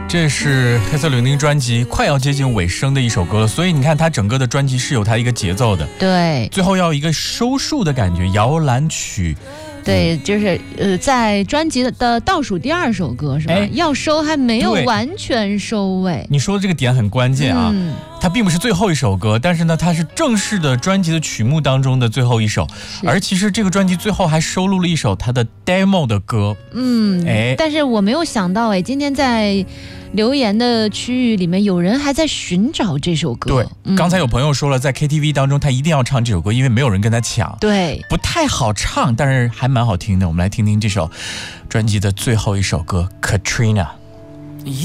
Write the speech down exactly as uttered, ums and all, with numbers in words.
这是黑色柳丁专辑快要接近尾声的一首歌了，所以你看它整个的专辑是有它一个节奏的， 对， 最后要一个收束的感觉，摇篮曲。 对，就是呃，在专辑的倒数第二首歌是吧？ 哎要收还没有完全收尾。 你说的这个点很关键啊， 嗯、 它并不是最后一首歌，但是呢，它是正式的专辑的曲目当中的最后一首，而其实这个专辑最后还收录了一首它的 demo 的歌。 嗯，哎，但是我没有想到，哎，今天在留言的区域里面，有人还在寻找这首歌。 对，嗯、刚才有朋友说了，在 K T V 当中，他一定要唱这首歌，因为没有人跟他抢。 对， 不太好唱，但是还蛮好听的。我们来听听这首专辑的最后一首歌《Katrina》。